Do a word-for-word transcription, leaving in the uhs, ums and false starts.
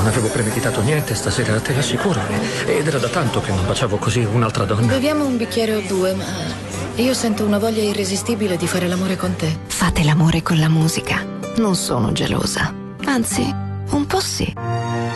non avevo premeditato niente stasera, te l'assicuro. Ed era da tanto che non baciavo così un'altra donna. Beviamo un bicchiere o due, ma io sento una voglia irresistibile di fare l'amore con te. Fate l'amore con la musica. Non sono gelosa. Anzi, un po' sì.